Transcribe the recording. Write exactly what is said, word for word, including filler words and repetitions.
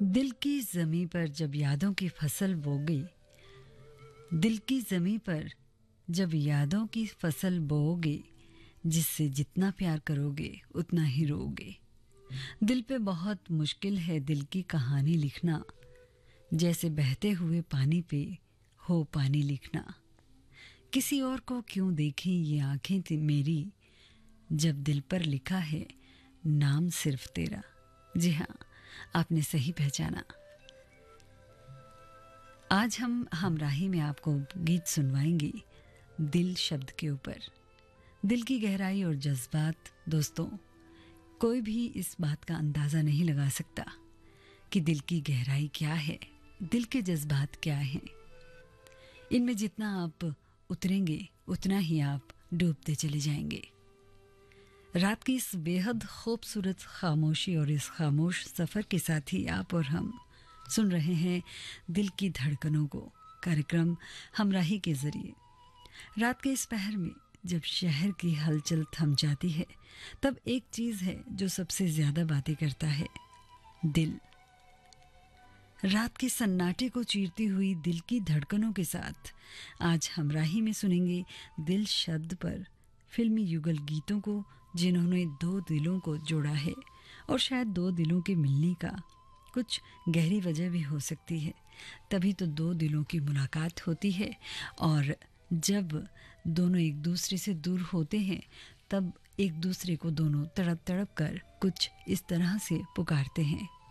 दिल की ज़मीं पर जब यादों की फसल बोगे, दिल की ज़मीं पर जब यादों की फसल बोओगे, जिससे जितना प्यार करोगे उतना ही रोओगे। दिल पे बहुत मुश्किल है दिल की कहानी लिखना, जैसे बहते हुए पानी पे हो पानी लिखना। किसी और को क्यों देखें ये आंखें थी मेरी, जब दिल पर लिखा है नाम सिर्फ तेरा। जी हाँ, आपने सही पहचाना। आज हम हमराही में आपको गीत सुनवाएंगे दिल शब्द के ऊपर। दिल की गहराई और जज्बात, दोस्तों, कोई भी इस बात का अंदाज़ा नहीं लगा सकता कि दिल की गहराई क्या है, दिल के जज्बात क्या हैं। इनमें जितना आप उतरेंगे उतना ही आप डूबते चले जाएंगे। रात की इस बेहद खूबसूरत खामोशी और इस खामोश सफ़र के साथ ही आप और हम सुन रहे हैं दिल की धड़कनों को, कार्यक्रम हमराही के ज़रिए। रात के इस पहर में जब शहर की हलचल थम जाती है, तब एक चीज़ है जो सबसे ज़्यादा बातें करता है, दिल। रात के सन्नाटे को चीरती हुई दिल की धड़कनों के साथ आज हमराही में सुनेंगे दिल शब्द पर फिल्मी युगल गीतों को, जिन्होंने दो दिलों को जोड़ा है। और शायद दो दिलों के मिलने का कुछ गहरी वजह भी हो सकती है, तभी तो दो दिलों की मुलाकात होती है। और जब दोनों एक दूसरे से दूर होते हैं, तब एक दूसरे को दोनों तड़प तड़प कर कुछ इस तरह से पुकारते हैं,